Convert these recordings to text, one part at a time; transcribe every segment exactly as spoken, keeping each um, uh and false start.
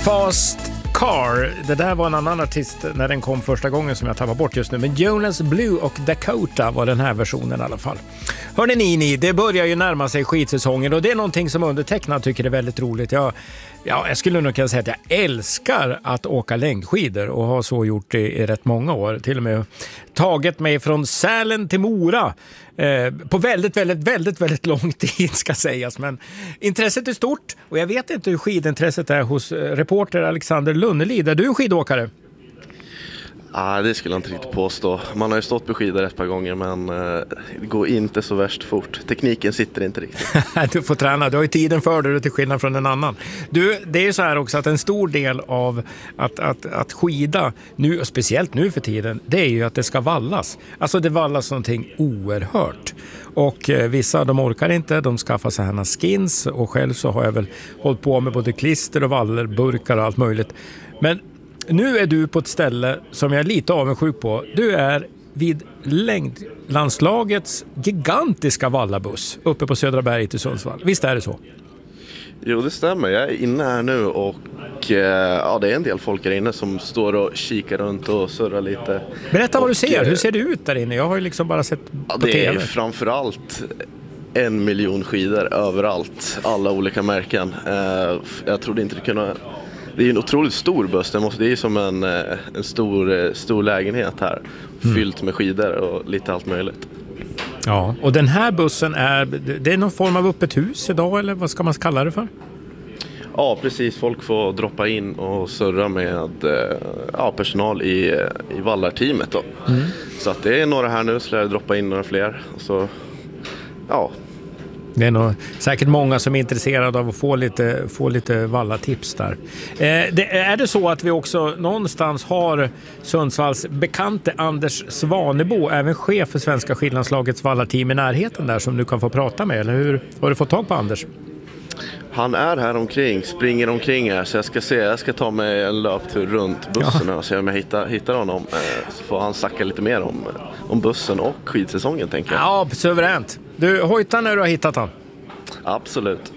Fast Car, det där var en annan artist när den kom första gången som jag tappar bort just nu. Men Jonas Blue och Dakota var den här versionen i alla fall. Hörrni ni, ni, det börjar ju närma sig skidsäsongen och det är någonting som undertecknad tycker är väldigt roligt. Jag, ja, jag skulle nog kunna säga att jag älskar att åka längdskidor och har så gjort det i rätt många år. Till och med tagit mig från Sälen till Mora eh, på väldigt, väldigt, väldigt, väldigt lång tid ska sägas. Men intresset är stort och jag vet inte hur skidintresset är hos reporter Alexander Lunnelid. Är du skidåkare? Ah, det skulle jag inte riktigt påstå. Man har ju stått på skidor ett par gånger men eh, det går inte så värst fort. Tekniken sitter inte riktigt. Du får träna, du har ju tiden för dig till skillnad från en annan. Du, det är ju så här också att en stor del av att, att, att skida, nu, och speciellt nu för tiden, det är ju att det ska vallas. Alltså det vallas någonting oerhört. Och eh, vissa de orkar inte, de skaffar sig här skins och själv så har jag väl hållit på med både klister och valler, burkar och allt möjligt. Men nu är du på ett ställe som jag är lite avundsjuk på. Du är vid längdlandslagets gigantiska vallabuss uppe på Södra berget i Sundsvall. Visst är det så? Jo, det stämmer. Jag är inne här nu och eh, ja, det är en del folk här inne som står och kikar runt och surrar lite. Berätta vad och, du ser. Hur ser det ut där inne? Jag har ju liksom bara sett på ja, det T V. Det är framförallt en miljon skidor överallt. Alla olika märken. Eh, jag trodde inte det kunde... Det är en otroligt stor buss. Det, måste, det är som en, en stor, stor lägenhet här. Mm. Fyllt med skidor och lite allt möjligt. Ja, och den här bussen är... Det är någon form av öppet hus idag, eller vad ska man kalla det för? Ja, precis. Folk får droppa in och surra med ja, personal i, i vallarteamet då. Mm. Så att det är några här nu, så lär jag droppa in några fler. Och så, ja... Det är nog säkert många som är intresserade av att få lite, få lite vallatips där. Eh, det, är det så att vi också någonstans har Sundsvalls bekante Anders Svanebo, även chef för svenska skidlandslagets vallarteam i närheten där, som du kan få prata med? Eller hur har du fått tag på Anders? Han är här omkring, springer omkring här, så jag ska se, jag ska ta mig en löptur runt bussen och se om jag hittar, hittar honom. Eh, så får han snacka lite mer om, om bussen och skidsäsongen, tänker jag. Ja, suveränt. Du, hojta när du har hittat han. Absolut.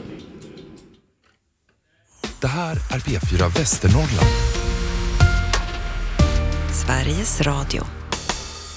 Det här är P fyra Västernorrland. Sveriges Radio.